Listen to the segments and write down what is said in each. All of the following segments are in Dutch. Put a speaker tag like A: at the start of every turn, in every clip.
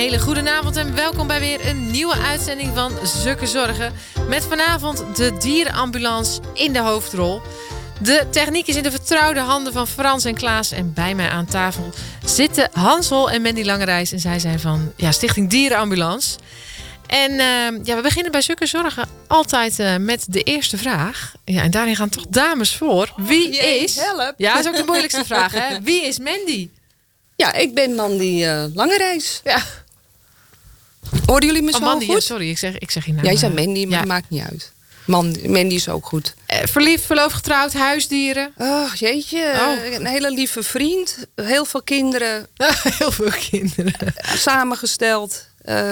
A: hele goede avond en welkom bij weer een nieuwe uitzending van Zukke Zorgen. Met vanavond de dierenambulance in de hoofdrol. De techniek is in de vertrouwde handen van Frans en Klaas. En bij mij aan tafel zitten Hansel en Mandy Langerijs. En zij zijn van Stichting Dierenambulance. En we beginnen bij Zukke Zorgen altijd met de eerste vraag. Ja, en daarin gaan toch dames voor. Wie is...
B: Help.
A: Ja, dat is ook de moeilijkste vraag, hè? Wie is Mandy?
B: Ja, ik ben Mandy Langerijs.
A: Ja.
B: Hoorden jullie me zo
A: Mandy,
B: goed?
A: ja, sorry, ik zeg je naam.
B: Jij zei Mandy, maar
A: ja.
B: dat maakt niet uit. Mandy is ook goed.
A: Verliefd, verloofd, getrouwd, huisdieren?
B: Oh, jeetje. Een hele lieve vriend. Heel veel kinderen.
A: Heel veel kinderen.
B: Samengesteld.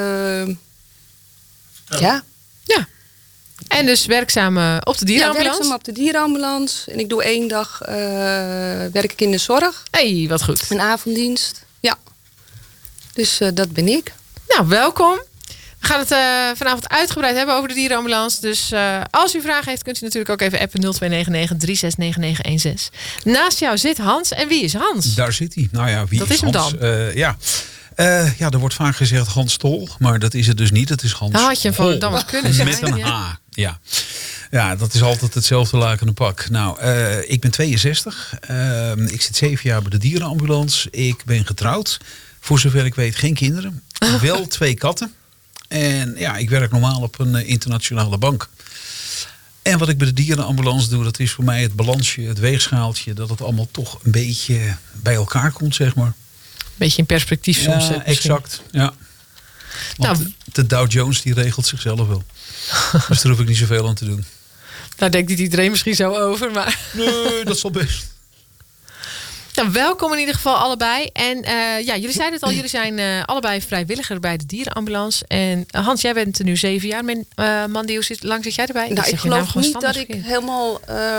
B: Ja.
A: Ja. En dus werkzaam op de
B: Ja,
A: dierenambulance?
B: werkzaam op de dierenambulance. En ik doe 1 dag werk ik in de zorg.
A: Hey, wat goed.
B: Een avonddienst. Ja. Dus dat ben ik.
A: Nou, welkom. We gaan het vanavond uitgebreid hebben over de dierenambulance. Dus als u vragen heeft, kunt u natuurlijk ook even appen 0299 369916. Naast jou zit Hans. En wie is Hans?
C: Daar zit hij. Nou ja, wie
A: Dat
C: is
A: is hem
C: Hans?
A: dan.
C: Er wordt vaak gezegd Hans Tol, maar dat is het dus niet. Het is Hans
A: Daar had je
C: Hol.
A: dan wel kunnen zeggen.
C: Met een H, ja. Ja, dat is altijd hetzelfde lakende pak. Nou, ik ben 62. Ik zit 7 jaar bij de dierenambulance. Ik ben getrouwd. Voor zover ik weet geen kinderen. Wel 2 katten. En ja, ik werk normaal op een internationale bank. En wat ik bij de dierenambulance doe, dat is voor mij het balansje, het weegschaaltje. Dat het allemaal toch een beetje bij elkaar komt, zeg maar.
A: Beetje in perspectief soms.
C: Ja, exact. Ja. Want
A: Nou,
C: de Dow Jones die regelt zichzelf wel. Dus daar hoef ik niet zoveel aan te doen.
A: daar denkt niet iedereen misschien zo over. Maar...
C: Nee, dat zal best.
A: Nou, welkom in ieder geval allebei. En jullie zeiden het al, jullie zijn allebei vrijwilliger bij de dierenambulance. En Hans, jij bent er nu 7 jaar. Mandy, hoe lang zit jij erbij?
B: Nou, ik geloof niet dat ik helemaal...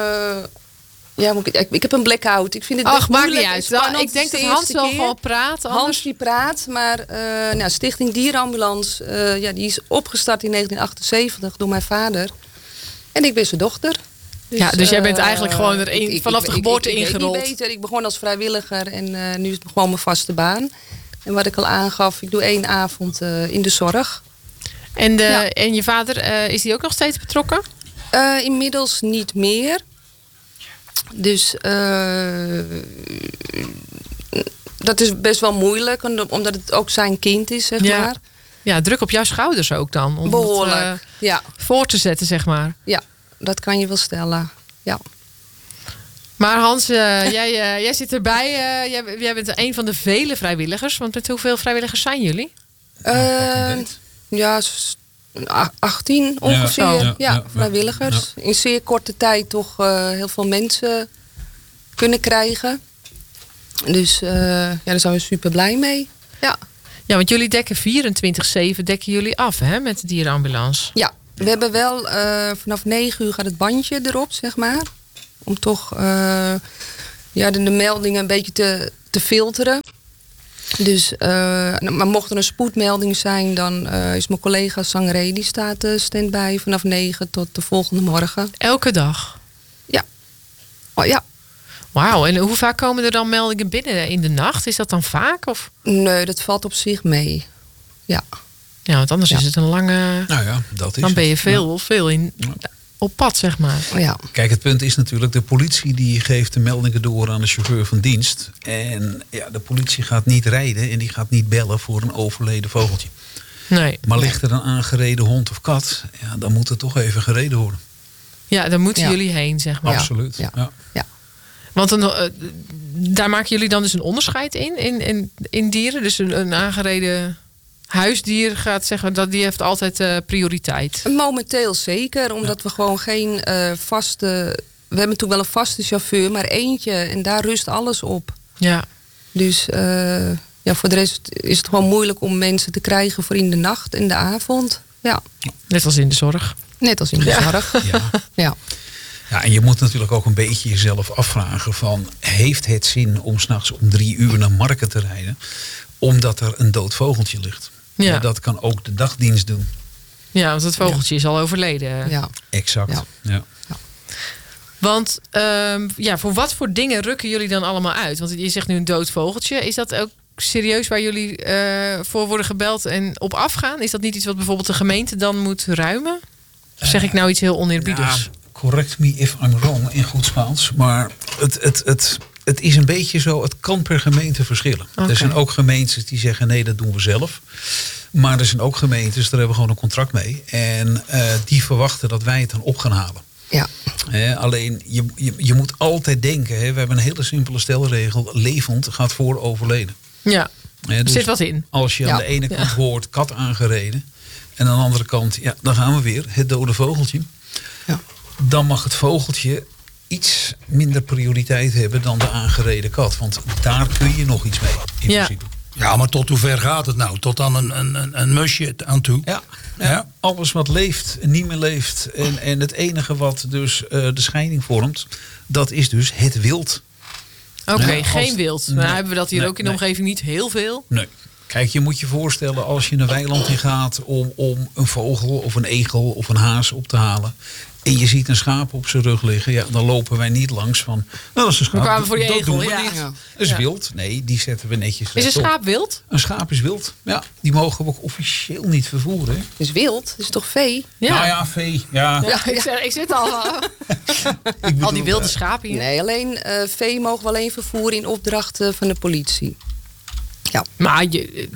B: ik heb een blackout. Ik vind het best
A: maakt
B: moeilijk
A: niet uit.
B: en spannend.
A: Ik denk
B: Het is
A: dat
B: de
A: Hans
B: eerste
A: wel
B: keer.
A: gewoon praat.
B: Hans die praat, maar Stichting Dierenambulance... die is opgestart in 1978 door mijn vader. En ik ben zijn dochter.
A: Dus jij bent eigenlijk gewoon er vanaf de geboorte ingerold.
B: Ik weet niet beter. Ik begon als vrijwilliger en nu is het gewoon mijn vaste baan. En wat ik al aangaf, ik doe 1 avond in de zorg.
A: En je vader, is die ook nog steeds betrokken?
B: Inmiddels niet meer. Dus dat is best wel moeilijk, omdat het ook zijn kind is, zeg maar.
A: Ja, druk op jouw schouders ook dan. Om
B: behoorlijk,
A: het voor te zetten, zeg maar.
B: Ja, dat kan je wel stellen, ja.
A: Maar Hans, jij zit erbij. Jij bent een van de vele vrijwilligers. Want met hoeveel vrijwilligers zijn jullie?
B: 18 ongeveer. Ja, vrijwilligers.
C: Ja.
B: In zeer korte tijd toch heel veel mensen kunnen krijgen. Dus daar zijn we super blij mee. Ja.
A: Ja, want jullie dekken 24/7 dekken jullie af, hè, met de dierenambulance.
B: Ja, we hebben wel vanaf 9 uur gaat het bandje erop, zeg maar. Om toch de meldingen een beetje te filteren. Dus, maar mocht er een spoedmelding zijn, dan is mijn collega Sangre, die staat standby vanaf 9 tot de volgende morgen.
A: Elke dag?
B: Ja. Oh, ja.
A: Wauw, en hoe vaak komen er dan meldingen binnen in de nacht? Is dat dan vaak? Of?
B: Nee, dat valt op zich mee. Ja.
A: Ja, want anders is het een lange...
C: Nou ja, dat is
A: dan ben je
C: het.
A: veel op pad, zeg maar.
B: Ja.
C: Kijk, het punt is natuurlijk, de politie die geeft de meldingen door aan de chauffeur van dienst. En ja, de politie gaat niet rijden en die gaat niet bellen voor een overleden vogeltje.
A: Nee.
C: Maar ligt er een aangereden hond of kat, ja, dan moet er toch even gereden worden.
A: Ja, daar moeten jullie heen, zeg maar.
C: Absoluut.
B: Ja.
C: Ja.
B: Ja.
A: Want daar maken jullie dan dus een onderscheid in dieren? Dus een aangereden huisdier gaat zeggen dat die heeft altijd prioriteit.
B: Momenteel zeker, omdat we gewoon geen vaste... We hebben toen wel een vaste chauffeur, maar eentje. En daar rust alles op.
A: Ja.
B: Dus voor de rest is het gewoon moeilijk om mensen te krijgen voor in de nacht en de avond. Ja.
A: Net als in de zorg.
B: Net als in de zorg.
C: Ja.
B: Ja.
C: Ja, en je moet natuurlijk ook een beetje jezelf afvragen van... heeft het zin om 's nachts om 3 uur naar Marken te rijden... omdat er een dood vogeltje ligt?
A: Ja.
C: Dat kan ook de dagdienst doen.
A: Ja, want het vogeltje is al overleden.
B: Ja.
C: Exact.
B: Ja.
C: Ja.
A: Want voor wat voor dingen rukken jullie dan allemaal uit? Want je zegt nu een dood vogeltje. Is dat ook serieus waar jullie voor worden gebeld en op afgaan? Is dat niet iets wat bijvoorbeeld de gemeente dan moet ruimen? Of zeg ik nou iets heel oneerbiedigs?
C: Ja, correct me if I'm wrong in goed Spaans. Maar het is een beetje zo, het kan per gemeente verschillen.
A: Oké.
C: Er zijn ook gemeentes die zeggen nee, dat doen we zelf. Maar er zijn ook gemeentes, daar hebben we gewoon een contract mee. En die verwachten dat wij het dan op gaan halen.
B: Ja.
C: Alleen, je moet altijd denken, we hebben een hele simpele stelregel. Levend gaat voor overleden.
A: Ja, er
C: Dus
A: zit wat in.
C: als je aan de ene kant hoort kat aangereden. En aan de andere kant, ja, dan gaan we weer, het dode vogeltje.
B: Ja.
C: Dan mag het vogeltje iets minder prioriteit hebben dan de aangereden kat. Want daar kun je nog iets mee, in principe.
D: Ja, maar tot hoe ver gaat het nou? Tot dan een musje aan toe?
C: Ja. Alles wat leeft en niet meer leeft. En het enige wat dus de scheiding vormt, dat is dus het wild.
A: Oké,
C: Ja,
A: geen wild. Nou hebben we dat hier ook in de omgeving niet heel veel.
C: Nee. Kijk, je moet je voorstellen als je een weiland in gaat om een vogel of een egel of een haas op te halen. En je ziet een schaap op zijn rug liggen. Ja, dan lopen wij niet langs van, nou, dat is een schaap.
A: We kwamen voor die
C: dat
A: egel,
C: doen we
A: ja.
C: niet.
B: Ja.
C: Dat is
A: Ja.
C: wild. Nee, die zetten we netjes
A: Is een
C: rechtop.
A: schaap wild?
C: Een schaap is wild. Ja, die mogen we ook officieel niet vervoeren. Hè?
B: Dus wild, dat is toch vee?
A: Ja.
C: Nou ja, vee. Ja.
A: Ja, ik zit al.
C: Ik bedoel,
A: Al die wilde schapen hier.
B: Nee, alleen vee mogen we alleen vervoeren in opdracht van de politie. Ja.
A: Maar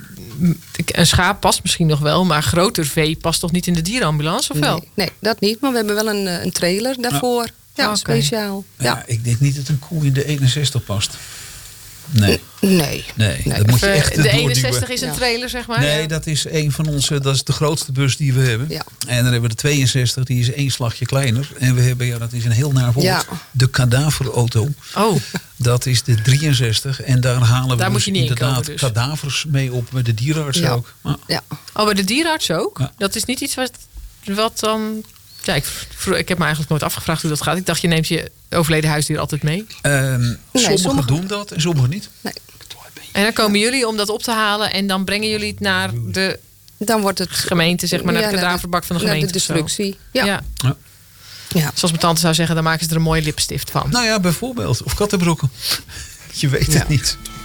A: een schaap past misschien nog wel, maar groter vee past toch niet in de dierenambulance, of wel?
B: Nee, dat niet. Maar we hebben wel een trailer daarvoor. Ja,
A: Oké.
B: speciaal.
C: Ja, ik denk niet dat een koe in de 61 past. Nee,
B: Nee.
C: dat moet je echt
A: De
C: doorduwen.
A: 61 is een
B: Ja.
A: trailer, zeg maar.
C: Nee,
A: Ja.
C: dat is een van onze, dat is de grootste bus die we hebben.
B: Ja.
C: En dan hebben we de 62, die is 1 slagje kleiner. En we hebben, ja, dat is een heel naar woord,
B: Ja.
C: de kadaverauto.
A: Oh,
C: Dat is de 63. En daar halen we
A: Daar moet
C: dus
A: je niet in
C: inderdaad
A: komen dus.
C: kadavers mee op met de dierenarts
B: Ja.
C: ook. Maar,
B: Ja.
A: oh, bij de dierenarts ook?
C: Ja.
A: Dat is niet iets wat dan... Ja, ik heb me eigenlijk nooit afgevraagd hoe dat gaat. Ik dacht, je neemt je overleden huisdier altijd mee.
C: sommigen
B: sommige-
C: doen dat en sommigen niet.
B: Nee.
A: En dan komen jullie om dat op te halen en dan brengen jullie het naar de
B: Dan wordt het
A: gemeente, zeg maar, naar de kadaverbak van de gemeente.
B: Naar de
A: of zo.
B: destructie. Ja.
A: Ja.
B: Ja.
A: Zoals mijn tante zou zeggen, dan maken ze er een mooie lipstift van.
C: Nou ja, bijvoorbeeld. Of kattenbroeken. Je weet het niet.